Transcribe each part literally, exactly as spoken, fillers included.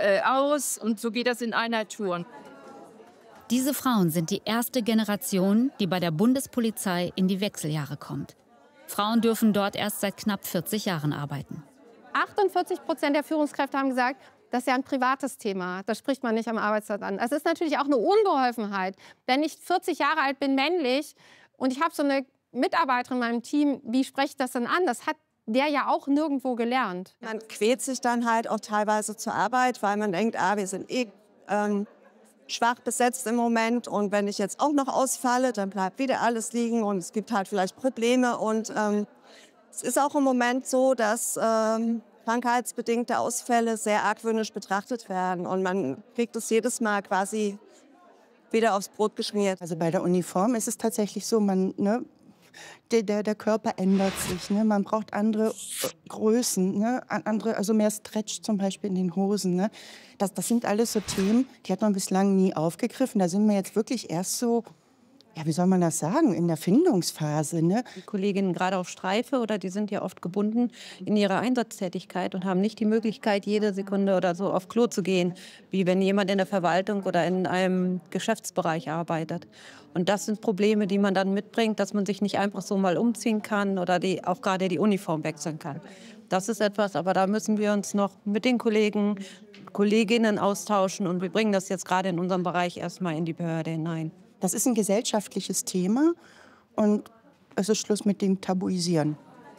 äh, aus und so geht das in einer Tour. Diese Frauen sind die erste Generation, die bei der Bundespolizei in die Wechseljahre kommt. Frauen dürfen dort erst seit knapp vierzig Jahren arbeiten. achtundvierzig Prozent der Führungskräfte haben gesagt, das ist ja ein privates Thema. Das spricht man nicht am Arbeitsplatz an. Es ist natürlich auch eine Unbeholfenheit. Wenn ich vierzig Jahre alt bin, männlich, und ich habe so eine Mitarbeiterin in meinem Team, wie spreche ich das denn an? Das hat der ja auch nirgendwo gelernt. Man quält sich dann halt auch teilweise zur Arbeit, weil man denkt, ah, wir sind eh ähm, schwach besetzt im Moment. Und wenn ich jetzt auch noch ausfalle, dann bleibt wieder alles liegen und es gibt halt vielleicht Probleme. Und ähm, es ist auch im Moment so, dass ähm, krankheitsbedingte Ausfälle sehr argwöhnisch betrachtet werden. Und man kriegt es jedes Mal quasi wieder aufs Brot geschmiert. Also bei der Uniform ist es tatsächlich so, man, ne, der, der, der Körper ändert sich. Ne? Man braucht andere Größen, ne? andere, also mehr Stretch zum Beispiel in den Hosen. Ne? Das, das sind alles so Themen, die hat man bislang nie aufgegriffen. Da sind wir jetzt wirklich erst so, ja, wie soll man das sagen, in der Findungsphase. Ne? Die Kolleginnen gerade auf Streife oder die sind ja oft gebunden in ihrer Einsatztätigkeit und haben nicht die Möglichkeit, jede Sekunde oder so auf Klo zu gehen, wie wenn jemand in der Verwaltung oder in einem Geschäftsbereich arbeitet. Und das sind Probleme, die man dann mitbringt, dass man sich nicht einfach so mal umziehen kann oder die, auch gerade die Uniform wechseln kann. Das ist etwas, aber da müssen wir uns noch mit den Kollegen, Kolleginnen austauschen und wir bringen das jetzt gerade in unserem Bereich erstmal in die Behörde hinein. Das ist ein gesellschaftliches Thema und es ist Schluss mit dem Tabuisieren.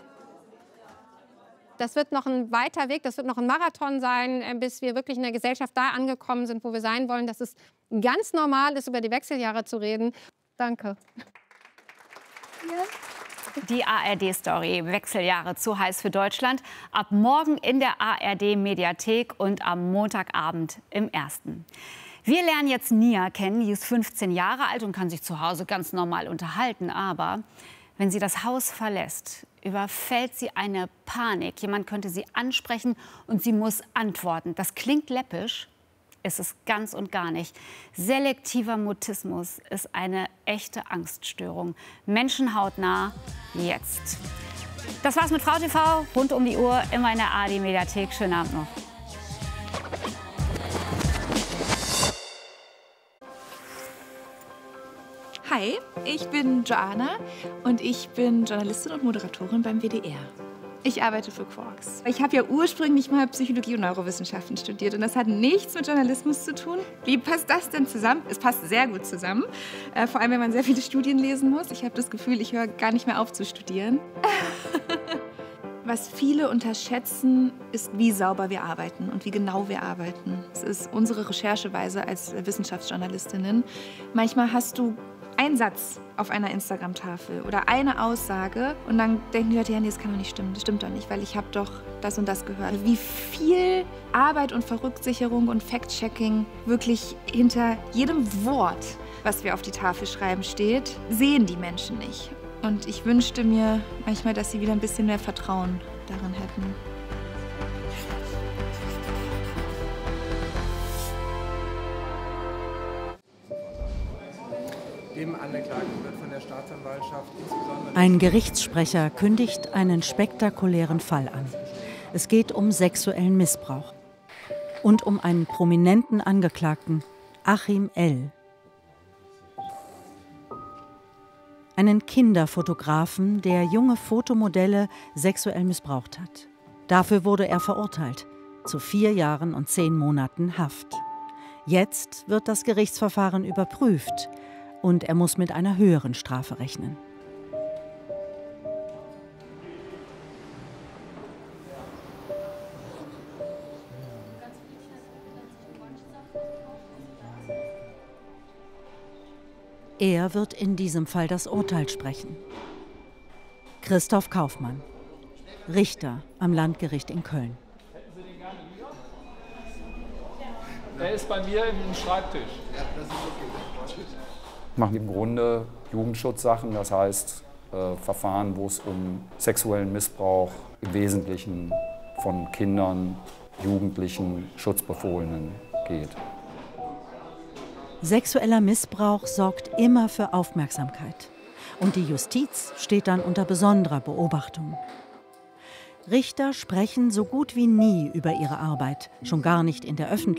Das wird noch ein weiter Weg, das wird noch ein Marathon sein, bis wir wirklich in der Gesellschaft da angekommen sind, wo wir sein wollen, dass es ganz normal ist, über die Wechseljahre zu reden. Danke. Die A R D-Story Wechseljahre zu heiß für Deutschland. Ab morgen in der A R D-Mediathek und am Montagabend im Ersten. Wir lernen jetzt Nia kennen, die ist fünfzehn Jahre alt und kann sich zu Hause ganz normal unterhalten. Aber wenn sie das Haus verlässt, überfällt sie eine Panik. Jemand könnte sie ansprechen und sie muss antworten. Das klingt läppisch, ist es ganz und gar nicht. Selektiver Mutismus ist eine echte Angststörung. Menschenhautnah jetzt. Das war's mit Frau T V, rund um die Uhr, immer in der A R D-Mediathek. Schönen Abend noch. Hi, ich bin Joanna und ich bin Journalistin und Moderatorin beim W D R. Ich arbeite für Quarks. Ich habe ja ursprünglich mal Psychologie und Neurowissenschaften studiert und das hat nichts mit Journalismus zu tun. Wie passt das denn zusammen? Es passt sehr gut zusammen, äh, vor allem wenn man sehr viele Studien lesen muss. Ich habe das Gefühl, ich höre gar nicht mehr auf zu studieren. Was viele unterschätzen, ist, wie sauber wir arbeiten und wie genau wir arbeiten. Das ist unsere Rechercheweise als Wissenschaftsjournalistinnen. Manchmal hast du einen Satz auf einer Instagram-Tafel oder eine Aussage und dann denken die Leute, ja, nee, das kann doch nicht stimmen, das stimmt doch nicht, weil ich habe doch das und das gehört. Wie viel Arbeit und Verrücksicherung und Fact-Checking wirklich hinter jedem Wort, was wir auf die Tafel schreiben, steht, sehen die Menschen nicht. Und ich wünschte mir manchmal, dass sie wieder ein bisschen mehr Vertrauen darin hätten. Dem Angeklagten wird von der Staatsanwaltschaft insbesondere... Ein Gerichtssprecher kündigt einen spektakulären Fall an. Es geht um sexuellen Missbrauch und um einen prominenten Angeklagten, Achim L. Einen Kinderfotografen, der junge Fotomodelle sexuell missbraucht hat. Dafür wurde er verurteilt zu vier Jahren und zehn Monaten Haft. Jetzt wird das Gerichtsverfahren überprüft und er muss mit einer höheren Strafe rechnen. Er wird in diesem Fall das Urteil sprechen. Christoph Kaufmann, Richter am Landgericht in Köln. Er ist bei mir im Schreibtisch. Ich mache im Grunde Jugendschutzsachen, das heißt äh, Verfahren, wo es um sexuellen Missbrauch im Wesentlichen von Kindern, Jugendlichen, Schutzbefohlenen geht. Sexueller Missbrauch sorgt immer für Aufmerksamkeit. Und die Justiz steht dann unter besonderer Beobachtung. Richter sprechen so gut wie nie über ihre Arbeit, schon gar nicht in der Öffentlichkeit.